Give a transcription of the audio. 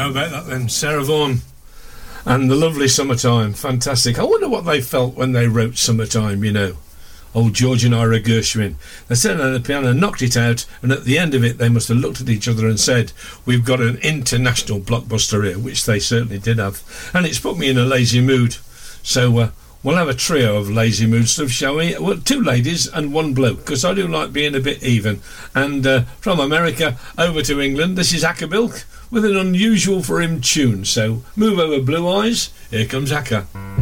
How about that then? Sarah Vaughan and The Lovely Summertime. Fantastic. I wonder what they felt when they wrote Summertime, you know. Old George and Ira Gershwin. They sat down at the piano, knocked it out, and at the end of it they must have looked at each other and said, we've got an international blockbuster here, which they certainly did have. And it's put me in a lazy mood. So we'll have a trio of lazy mood stuff, shall we? Well, 2 ladies and 1 bloke, because I do like being a bit even. And from America over to England, this is Acker Bilk with an unusual for him tune. So move over, Blue Eyes. Here comes Acker.